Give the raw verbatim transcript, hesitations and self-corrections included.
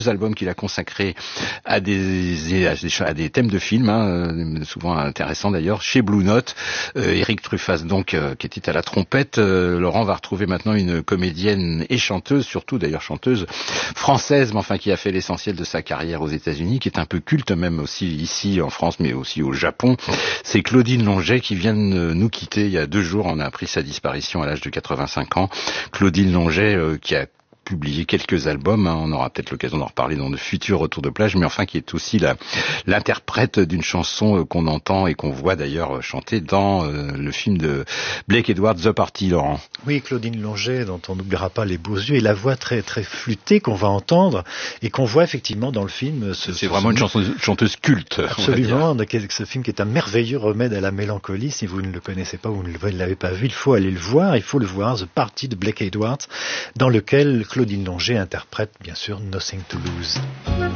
albums qu'il a consacrés à des, à des, à des thèmes de films, hein, souvent intéressants d'ailleurs, chez Blue Note. Euh, Eric Truffaz, donc, euh, qui était à la trompette. Euh, Laurent va retrouver maintenant une comédienne et chanteuse, surtout d'ailleurs chanteuse française, mais enfin qui a fait l'essentiel de sa carrière aux États-Unis, qui est un peu culte même aussi ici en France, mais aussi au Japon. C'est Claudine Longet qui vient de nous quitter il y a deux jours. On a appris sa disparition à l'âge de quatre-vingt-cinq ans. Claudine Longet, euh, qui a publié quelques albums, hein, on aura peut-être l'occasion d'en reparler dans de futurs retours de plage, mais enfin qui est aussi la, l'interprète d'une chanson euh, qu'on entend et qu'on voit d'ailleurs chanter dans euh, le film de Blake Edwards, The Party, Laurent. Oui, Claudine Longet, dont on n'oubliera pas les beaux yeux et la voix très très flûtée qu'on va entendre et qu'on voit effectivement dans le film. Ce, C'est ce, vraiment ce... une chanson, chanteuse culte. Absolument, ce film qui est un merveilleux remède à la mélancolie. Si vous ne le connaissez pas, vous ne l'avez pas vu, il faut aller le voir, il faut le voir, The Party de Blake Edwards, dans lequel Claudine Longet interprète bien sûr Nothing to Lose.